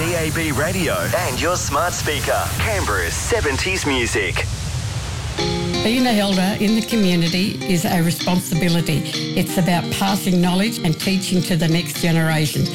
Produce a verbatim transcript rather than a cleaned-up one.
D A B radio and your smart speaker. Canberra's seventies music. Being an elder in the community is a responsibility. It's about passing knowledge and teaching to the next generation.